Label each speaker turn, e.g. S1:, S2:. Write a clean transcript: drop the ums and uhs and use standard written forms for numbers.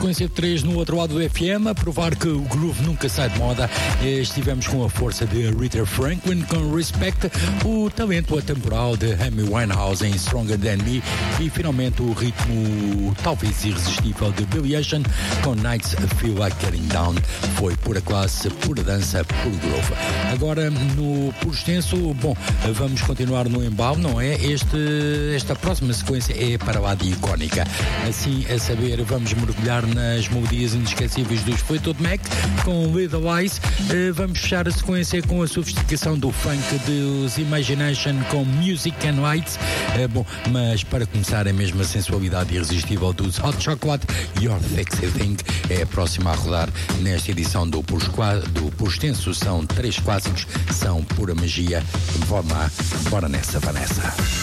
S1: sequência de 3 no outro lado do FM, a provar que o groove nunca sai de moda. Estivemos com a força de Aretha Franklin com Respect, o talento atemporal de Amy Winehouse em Stronger Than Me e finalmente o ritmo talvez irresistível de Billy Ocean com Nights Feel Like Getting Down. Foi pura classe, pura dança, puro groove. Agora no puro extenso, bom, vamos continuar no embalo, não é? Esta próxima sequência é para lá de icónica. Assim, a saber, vamos mergulhar nas melodias inesquecíveis dos Fleetwood Mac com Little Lies. Vamos fechar a sequência com a sofisticação do funk dos Imagination com Music and Lights. Bom, mas para começar, a mesma sensualidade irresistível dos Hot Chocolate, Your Sexy Thing, é a próxima a rodar nesta edição do Puro Extenso. São 3 clássicos, são pura magia. Vamos lá, bora nessa, Vanessa.